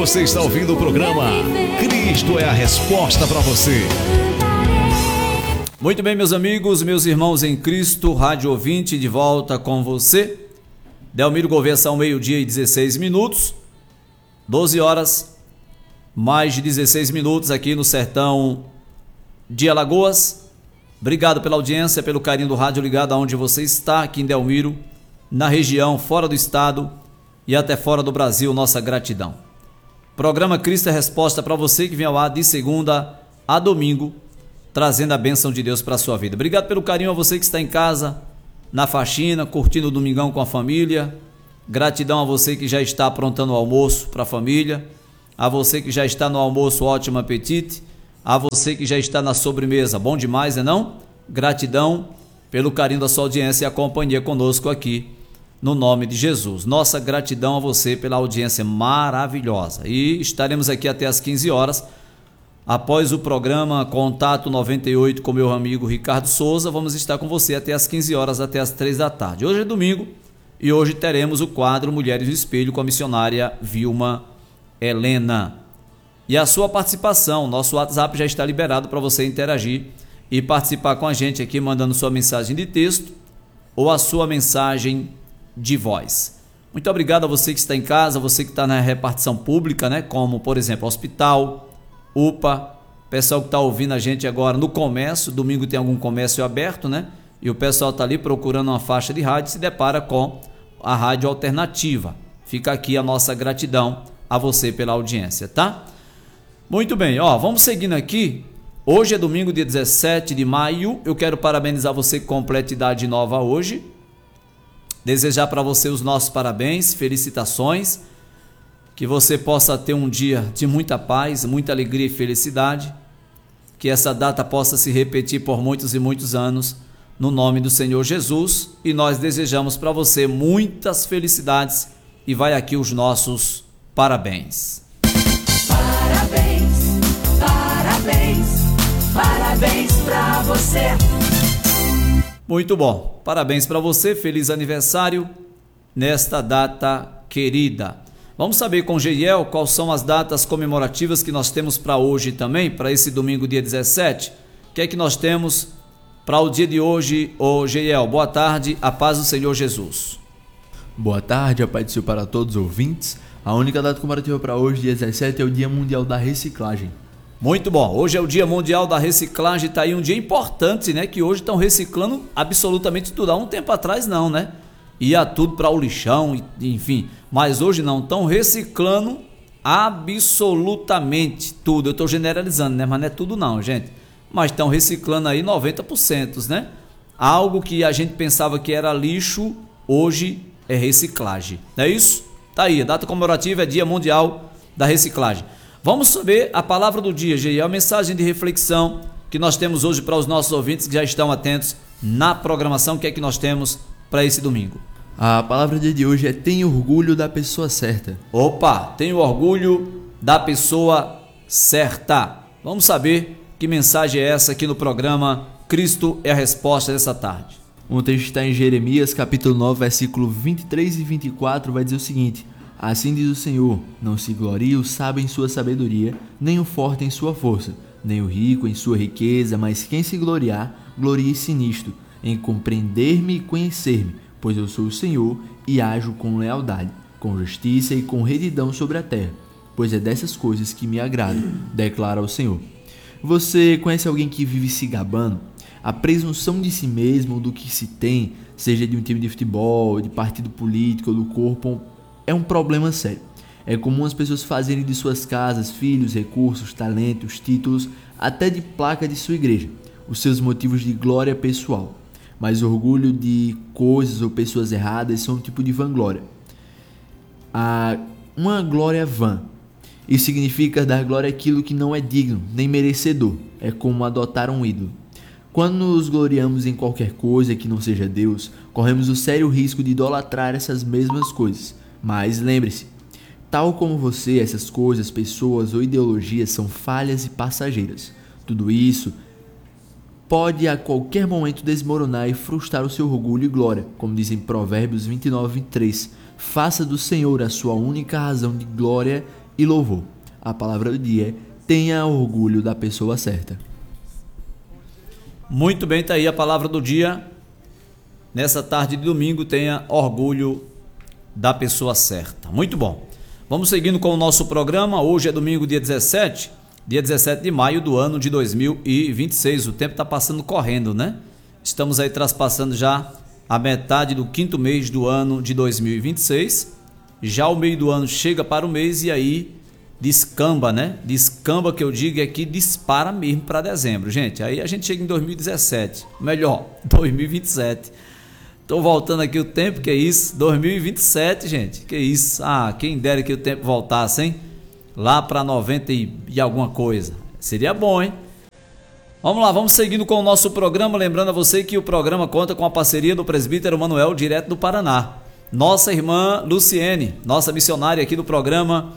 Você está ouvindo o programa Cristo é a Resposta para você. Muito bem, meus amigos, meus irmãos em Cristo, rádio ouvinte, de volta com você. Delmiro Gouveia, são meio-dia e 16 minutos, 12 horas, mais de 16 minutos aqui no sertão de Alagoas. Obrigado pela audiência, pelo carinho do rádio ligado aonde você está, aqui em Delmiro, na região, fora do estado e até fora do Brasil, nossa gratidão. Programa Cristo é Resposta para você que vem ao ar de segunda a domingo, trazendo a bênção de Deus para a sua vida. Obrigado pelo carinho a você que está em casa, na faxina, curtindo o domingão com a família. Gratidão a você que já está aprontando o almoço para a família, a você que já está no almoço, ótimo apetite, a você que já está na sobremesa, bom demais, não? Gratidão pelo carinho da sua audiência e a companhia conosco aqui, no nome de Jesus. Nossa gratidão a você pela audiência maravilhosa. E estaremos aqui até às 15 horas, após o programa Contato 98 com meu amigo Ricardo Souza. Vamos estar com você até às 15 horas, até às 3 da tarde. Hoje é domingo e hoje teremos o quadro Mulheres do Espelho com a missionária Vilma Helena. E a sua participação, nosso WhatsApp já está liberado para você interagir e participar com a gente aqui, mandando sua mensagem de texto ou a sua mensagem de voz. Muito obrigado a você que está em casa, você que está na repartição pública, né? Como, por exemplo, hospital, UPA, pessoal que está ouvindo a gente agora no comércio, domingo tem algum comércio aberto, né? E o pessoal está ali procurando uma faixa de rádio e se depara com a rádio alternativa. Fica aqui a nossa gratidão a você pela audiência, tá? Muito bem, vamos seguindo aqui. Hoje é domingo, dia 17 de maio. Eu quero parabenizar você que completa idade nova hoje. Desejar para você os nossos parabéns, felicitações. Que você possa ter um dia de muita paz, muita alegria e felicidade. Que essa data possa se repetir por muitos e muitos anos, no nome do Senhor Jesus. E nós desejamos para você muitas felicidades. E vai aqui os nossos parabéns. Parabéns, parabéns, parabéns pra você. Muito bom, parabéns para você, feliz aniversário nesta data querida. Vamos saber com Geiel quais são as datas comemorativas que nós temos para hoje também, para esse domingo, dia 17. O que é que nós temos para o dia de hoje, Geiel? Boa tarde, a paz do Senhor Jesus. Boa tarde, a paz do Senhor para todos os ouvintes. A única data comemorativa para hoje, dia 17, é o Dia Mundial da Reciclagem. Muito bom, hoje é o Dia Mundial da Reciclagem, tá aí um dia importante, né? Que hoje estão reciclando absolutamente tudo. Há um tempo atrás não, né? Ia tudo para o lixão, enfim. Mas hoje não, estão reciclando absolutamente tudo. Eu estou generalizando, né? Mas não é tudo não, gente. Mas estão reciclando aí 90%, né? Algo que a gente pensava que era lixo, hoje é reciclagem. Não é isso? Tá aí, a data comemorativa é Dia Mundial da Reciclagem. Vamos saber a palavra do dia, Geiel, a mensagem de reflexão que nós temos hoje para os nossos ouvintes que já estão atentos na programação. O que é que nós temos para esse domingo? A palavra do dia de hoje é: tenha orgulho da pessoa certa. Opa, tenha orgulho da pessoa certa. Vamos saber que mensagem é essa aqui no programa Cristo é a Resposta dessa tarde. O texto está em Jeremias, capítulo 9, versículo 23 e 24, vai dizer o seguinte: assim diz o Senhor, não se glorie o sábio em sua sabedoria, nem o forte em sua força, nem o rico em sua riqueza, mas quem se gloriar, glorie-se nisto, em compreender-me e conhecer-me, pois eu sou o Senhor e ajo com lealdade, com justiça e com retidão sobre a terra, pois é dessas coisas que me agrado, declara o Senhor. Você conhece alguém que vive se gabando? A presunção de si mesmo, do que se tem, seja de um time de futebol, de partido político ou do corpo, é um problema sério. É comum as pessoas fazerem de suas casas, filhos, recursos, talentos, títulos, até de placa de sua igreja, os seus motivos de glória pessoal. Mas o orgulho de coisas ou pessoas erradas são um tipo de vanglória. Uma glória vã. Isso significa dar glória àquilo que não é digno, nem merecedor. É como adotar um ídolo. Quando nos gloriamos em qualquer coisa que não seja Deus, corremos o sério risco de idolatrar essas mesmas coisas. Mas lembre-se, tal como você, essas coisas, pessoas ou ideologias são falhas e passageiras. Tudo isso pode a qualquer momento desmoronar e frustrar o seu orgulho e glória, como dizem Provérbios 29, 23. Faça do Senhor a sua única razão de glória e louvor. A palavra do dia é: tenha orgulho da pessoa certa. Muito bem, tá aí a palavra do dia. Nessa tarde de domingo, tenha orgulho da pessoa certa. Muito bom. Vamos seguindo com o nosso programa. Hoje é domingo, dia 17 de maio do ano de 2026. O tempo está passando correndo, né? Estamos aí traspassando já a metade do quinto mês do ano de 2026. Já o meio do ano chega para o mês e aí descamba, né? Descamba, que eu digo, é que dispara mesmo para dezembro, gente. Aí a gente chega em 2017, melhor, 2027. Tô voltando aqui o tempo, que é isso? 2027, gente, que isso? Ah, quem dera que o tempo voltasse, hein? Lá para 90 e alguma coisa. Seria bom, hein? Vamos lá, vamos seguindo com o nosso programa. Lembrando a você que o programa conta com a parceria do presbítero Manuel, direto do Paraná. Nossa irmã Luciene, nossa missionária aqui do programa,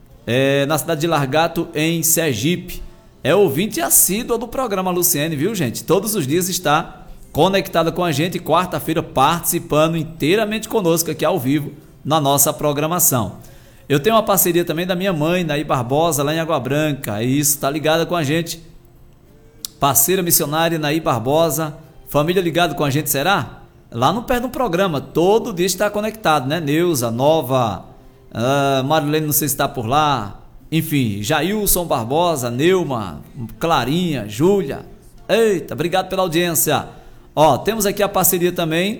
na cidade de Largato, em Sergipe. É ouvinte assídua do programa, Luciene, viu, gente? Todos os dias está conectada com a gente, quarta-feira participando inteiramente conosco aqui ao vivo na nossa programação. Eu tenho uma parceria também da minha mãe, Naí Barbosa, lá em Água Branca. Isso, tá ligada com a gente. Parceira missionária Naí Barbosa, família ligada com a gente, será? Lá no pé do programa, todo dia está conectado, né? Neuza, Nova, Marilene, não sei se está por lá. Enfim, Jailson Barbosa, Neuma, Clarinha, Júlia. Eita, obrigado pela audiência. Ó, temos aqui a parceria também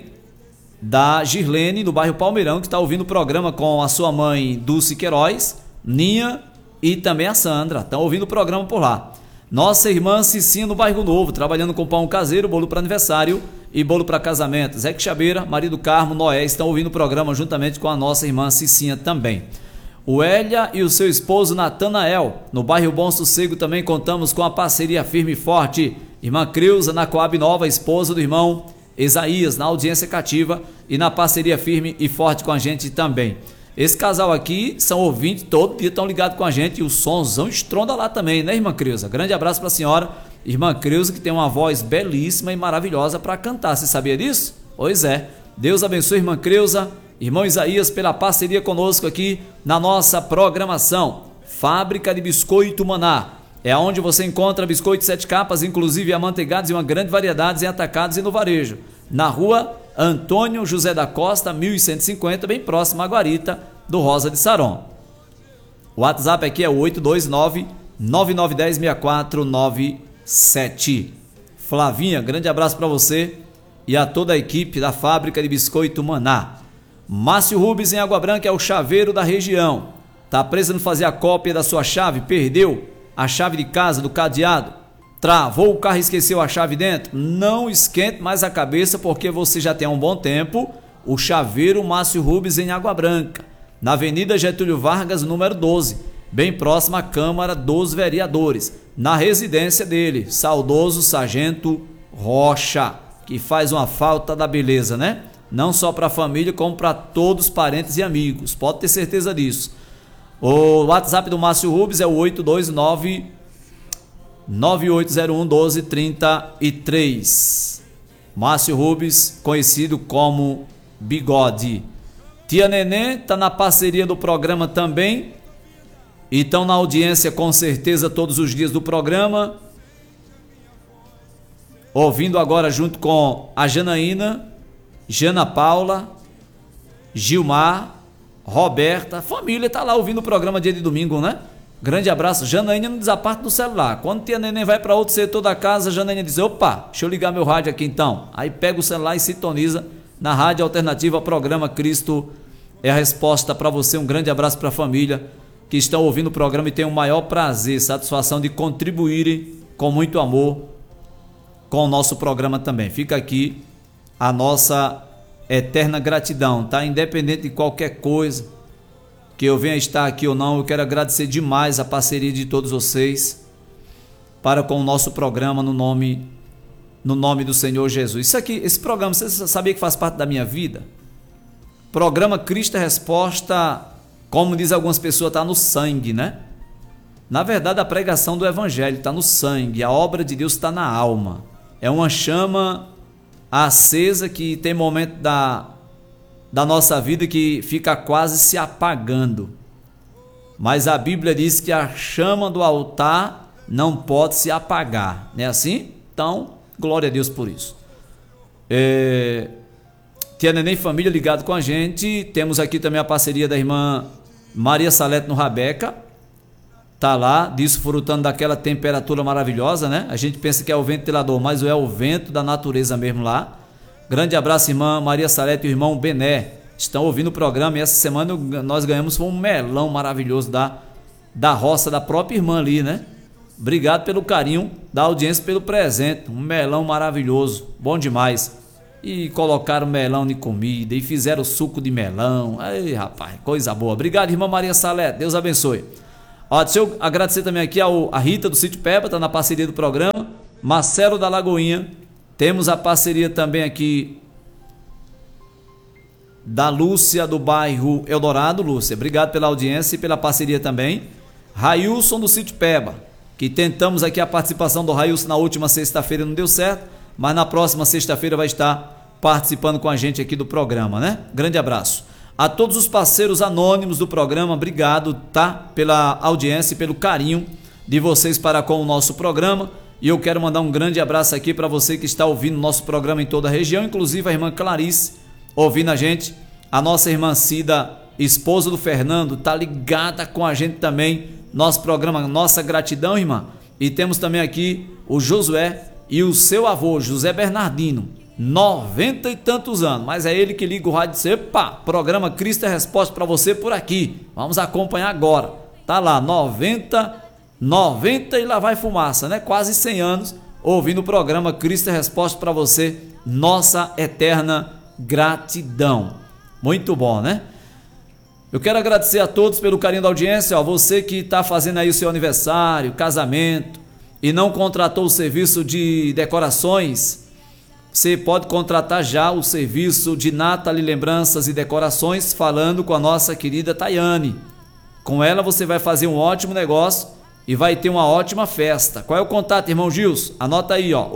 da Girlene, do bairro Palmeirão, que está ouvindo o programa com a sua mãe Dulce Queiroz, Ninha e também a Sandra. Estão ouvindo o programa por lá. Nossa irmã Cicinha, no bairro Novo, trabalhando com pão caseiro, bolo para aniversário e bolo para casamento. Zé Chabeira, marido Carmo, Noé, estão ouvindo o programa juntamente com a nossa irmã Cicinha também. O Elia e o seu esposo Natanael, no bairro Bom Sossego, também contamos com a parceria firme e forte. Irmã Creuza, na Coab Nova, esposa do irmão Isaías, na audiência cativa e na parceria firme e forte com a gente também. Esse casal aqui são ouvintes, todo dia estão ligados com a gente e o somzão estronda lá também, né, irmã Creuza? Grande abraço para a senhora, irmã Creuza, que tem uma voz belíssima e maravilhosa para cantar. Você sabia disso? Pois é. Deus abençoe, irmã Creuza, irmão Isaías, pela parceria conosco aqui na nossa programação. Fábrica de Biscoito Maná. É onde você encontra biscoitos 7 capas, inclusive amanteigados e uma grande variedade em atacados e no varejo. Na rua Antônio José da Costa, 1150, bem próximo à guarita do Rosa de Saron. O WhatsApp aqui é o 829-9910-6497. Flavinha, grande abraço para você e a toda a equipe da Fábrica de Biscoito Maná. Márcio Rubens, em Água Branca, é o chaveiro da região. Tá precisando fazer a cópia da sua chave? Perdeu a chave de casa, do cadeado? Travou o carro e esqueceu a chave dentro? Não esquente mais a cabeça, porque você já tem há um bom tempo o chaveiro Márcio Rubens em Água Branca, na Avenida Getúlio Vargas, número 12, bem próximo à Câmara dos Vereadores, na residência dele, saudoso Sargento Rocha, que faz uma falta da beleza, né? Não só para a família, como para todos os parentes e amigos, pode ter certeza disso. O WhatsApp do Márcio Rubens é o 829-9801-1233. Márcio Rubens, conhecido como Bigode. Tia Nenê está na parceria do programa também. E estão na audiência com certeza todos os dias do programa. Ouvindo agora junto com a Janaína, Jana Paula, Gilmar, Roberta, família tá lá ouvindo o programa dia de domingo, né? Grande abraço. Janaína não desaparte do celular. Quando tia Neném vai para outro setor da casa, Janaína diz: opa, deixa eu ligar meu rádio aqui então. Aí pega o celular e sintoniza na Rádio Alternativa, programa Cristo é a Resposta para você. Um grande abraço para a família que estão ouvindo o programa e tem o maior prazer, satisfação de contribuírem com muito amor com o nosso programa também. Fica aqui a nossa eterna gratidão, tá? Independente de qualquer coisa que eu venha estar aqui ou não, eu quero agradecer demais a parceria de todos vocês para com o nosso programa no nome do Senhor Jesus. Isso aqui, esse programa, você sabia que faz parte da minha vida? Programa Cristo é Resposta, como diz algumas pessoas, está no sangue, né? Na verdade, a pregação do Evangelho está no sangue, a obra de Deus está na alma. É uma chama acesa que tem momento da nossa vida que fica quase se apagando. mas a Bíblia diz que a chama do altar não pode se apagar, não é assim? Então, glória a Deus por isso. Tia Neném Família ligado com a gente. Temos aqui também a parceria da irmã Maria Salete no Rabeca. Tá lá, desfrutando daquela temperatura maravilhosa, né? A gente pensa que é o ventilador, mas é o vento da natureza mesmo lá. Grande abraço, irmã Maria Salete e o irmão Bené. Estão ouvindo o programa e essa semana nós ganhamos um melão maravilhoso da roça da própria irmã ali, né? Obrigado pelo carinho da audiência, pelo presente. Um melão maravilhoso, bom demais. E colocaram melão de comida e fizeram suco de melão. Ai, rapaz, coisa boa. Obrigado, irmã Maria Salete. Deus abençoe. Ó, deixa eu agradecer também aqui a Rita do Sítio Peba, tá na parceria do programa. Marcelo da Lagoinha. Temos a parceria também aqui da Lúcia do bairro Eldorado. Lúcia, obrigado pela audiência e pela parceria também. Railson do Sítio Peba, que tentamos aqui a participação do Railson na última sexta-feira, não deu certo, mas na próxima sexta-feira vai estar participando com a gente aqui do programa, né? Grande abraço. A todos os parceiros anônimos do programa, obrigado, tá? Pela audiência e pelo carinho de vocês para com o nosso programa. E eu quero mandar um grande abraço aqui para você que está ouvindo o nosso programa em toda a região, inclusive a irmã Clarice ouvindo a gente. A nossa irmã Cida, esposa do Fernando, tá ligada com a gente também. Nosso programa, nossa gratidão, irmã. E temos também aqui o Josué e o seu avô, José Bernardino. 90 e tantos anos, mas é ele que liga o rádio e diz: epa, programa Cristo é Resposta para você por aqui, vamos acompanhar agora. Tá lá, 90 e lá vai fumaça, né? Quase 100 anos ouvindo o programa Cristo é Resposta para você, nossa eterna gratidão. Muito bom, né? Eu quero agradecer a todos pelo carinho da audiência, ó, você que está fazendo aí o seu aniversário, casamento e não contratou o serviço de decorações. Você pode contratar já o serviço de Nathalie Lembranças e Decorações falando com a nossa querida Tayane. Com ela você vai fazer um ótimo negócio e vai ter uma ótima festa. Qual é o contato, irmão Gilson? Anota aí, ó,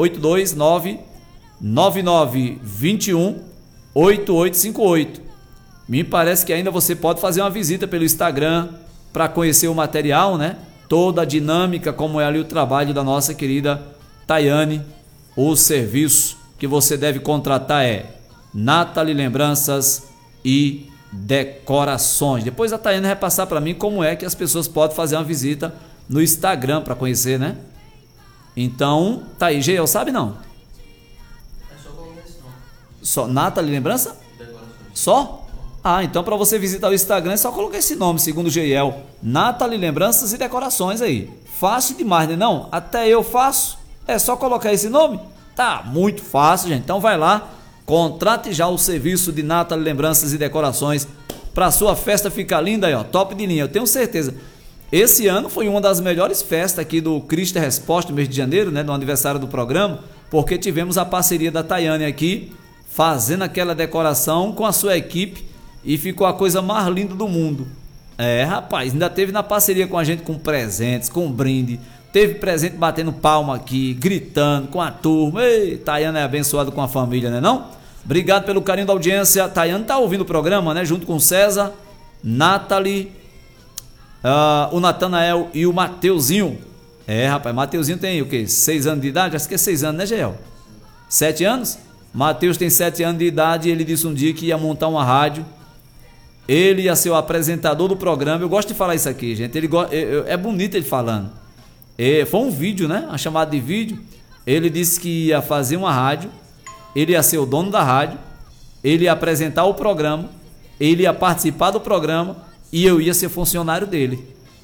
829-9921-8858. Me parece que ainda você pode fazer uma visita pelo Instagram para conhecer o material, né? Toda a dinâmica, como é ali o trabalho da nossa querida Tayane, o serviço que você deve contratar é Nathalie Lembranças e Decorações. Depois a Tayane vai passar para mim como é que as pessoas podem fazer uma visita no Instagram para conhecer, né? Então, tá aí, Geiel, sabe não? É só colocar esse nome. Só Nathalie Lembrança? Decorações. Só? Ah, então para você visitar o Instagram é só colocar esse nome, segundo o Geiel. Nathalie Lembranças e Decorações aí. Fácil demais, né não? Até eu faço. É só colocar esse nome. Tá muito fácil, gente. Então vai lá, contrate já o serviço de Nathalie Lembranças e Decorações para sua festa ficar linda aí, ó, top de linha. Eu tenho certeza. Esse ano foi uma das melhores festas aqui do Cristo é Resposta, no mês de janeiro, né, no aniversário do programa, porque tivemos a parceria da Tayane aqui, fazendo aquela decoração com a sua equipe e ficou a coisa mais linda do mundo. É, rapaz, ainda teve na parceria com a gente com presentes, com brinde. Teve presente batendo palma aqui, gritando com a turma. Ei, Tayane é abençoado com a família, né não? Obrigado pelo carinho da audiência. Tayane tá ouvindo o programa, né? Junto com o César, Nathalie, o Natanael e o Mateuzinho. É, rapaz, Mateuzinho tem o quê? 6 anos de idade? Acho que é 6 anos, né, Geel? 7 anos? Mateus tem 7 anos de idade e ele disse um dia que ia montar uma rádio. Ele ia ser o apresentador do programa. Eu gosto de falar isso aqui, gente. É bonito ele falando. Foi um vídeo, né? Uma chamada de vídeo. Ele disse que ia fazer uma rádio, ele ia ser o dono da rádio, ele ia apresentar o programa, ele ia participar do programa e eu ia ser funcionário dele.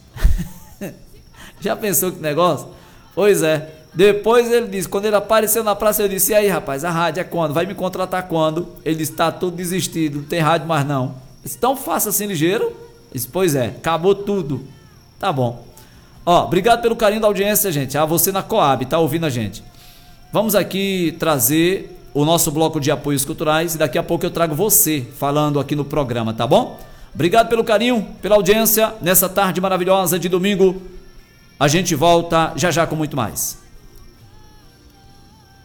Já pensou que negócio? Pois é. Depois ele disse, quando ele apareceu na praça, eu disse: e aí, rapaz, a rádio é quando? Vai me contratar quando? Ele disse: tá tudo desistido, não tem rádio mais não. Eu disse: tão fácil assim, ligeiro? Eu disse: pois é, acabou tudo. Tá bom. Ó, obrigado pelo carinho da audiência, gente. Você na Coab, tá ouvindo a gente. Vamos aqui trazer o nosso bloco de apoios culturais e daqui a pouco eu trago você falando aqui no programa, tá bom? Obrigado pelo carinho, pela audiência nessa tarde maravilhosa de domingo. A gente volta já já com muito mais.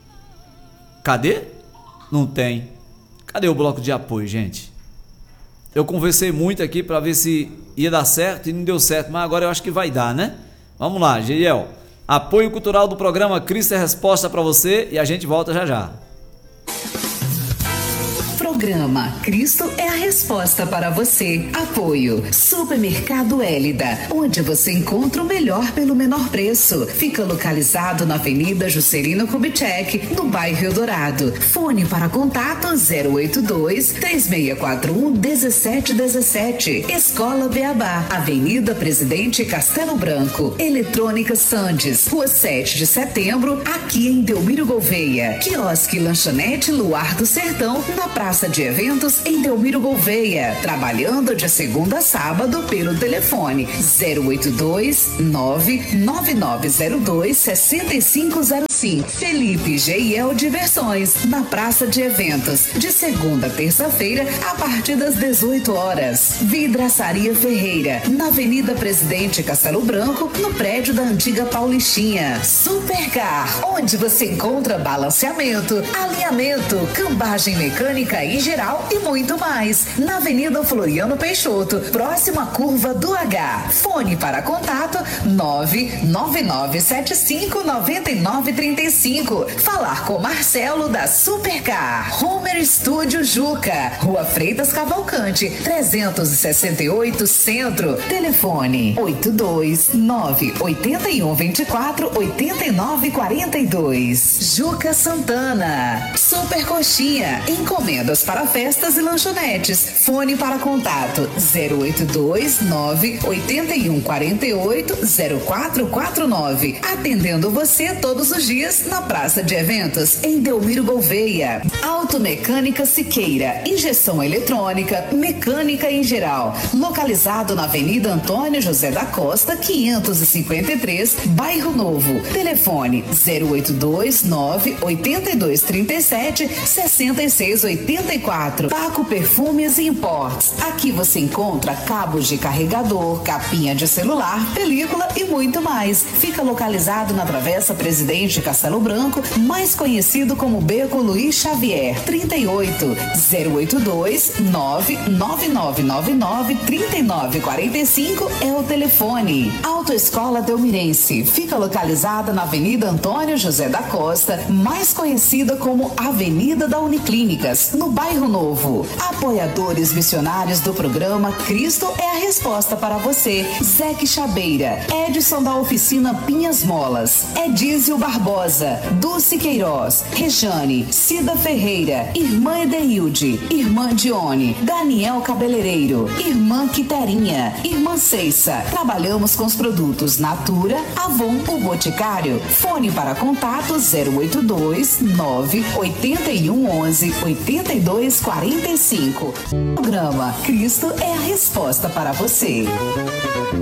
Cadê? Não tem. Cadê o bloco de apoio, gente? Eu conversei muito aqui para ver se ia dar certo e não deu certo, mas agora eu acho que vai dar, né? Vamos lá, Geiel. Apoio cultural do programa Cristo é Resposta para você e a gente volta já já. Programa Cristo é a Resposta para você. Apoio Supermercado Hélida, onde você encontra o melhor pelo menor preço. Fica localizado na Avenida Juscelino Kubitschek, no bairro Eldorado. Fone para contato 082-3641-1717. Escola Beabá, Avenida Presidente Castelo Branco. Eletrônica Sandes, Rua 7 de Setembro, aqui em Delmiro Gouveia. Quiosque Lanchonete Luar do Sertão, na Praça de Eventos em Delmiro Gouveia, trabalhando de segunda a sábado pelo telefone 082-99902-6505. Felipe Geiel Diversões, na Praça de Eventos, de segunda a terça-feira, a partir das 18 horas. Vidraçaria Ferreira, na Avenida Presidente Castelo Branco, no prédio da antiga Paulistinha. Supercar, onde você encontra balanceamento, alinhamento, cambagem mecânica e geral e muito mais. Na Avenida Floriano Peixoto, próxima à curva do H. Fone para contato 999759935. Falar com Marcelo da Supercar. Homer Studio Juca, Rua Freitas Cavalcante, 368 Centro. Telefone 829-8124-8942. Juca Santana. Super Coxinha, encomendas para festas e lanchonetes. Fone para contato 082-98148-0449. Atendendo você todos os dias na Praça de Eventos, em Delmiro Gouveia. Automecânica Siqueira, injeção eletrônica, mecânica em geral. Localizado na Avenida Antônio José da Costa, 553, Bairro Novo. Telefone 082-98237-6684. Paco Perfumes e Imports. Aqui você encontra cabos de carregador, capinha de celular, película e muito mais. Fica localizado na Travessa Presidente Castelo Branco, mais conhecido como Beco Luiz Xavier, 38 082-99999-3945 é o telefone. Autoescola Delmirense fica localizada na Avenida Antônio José da Costa, mais conhecida como Avenida da Uniclínicas, no Bairro Novo. Apoiadores missionários do programa Cristo é a Resposta para você. Zeque Chabeira, Edson da Oficina Pinhas Molas, Edísio Barbosa, Dulce Queiroz, Rejane, Cida Ferreira, Irmã Edeilde, Irmã Dione, Daniel Cabeleireiro, Irmã Quiterinha, Irmã Ceissa. Trabalhamos com os produtos Natura, Avon, o Boticário. Fone para contato 082-98111-8245. Programa Cristo é a Resposta para você.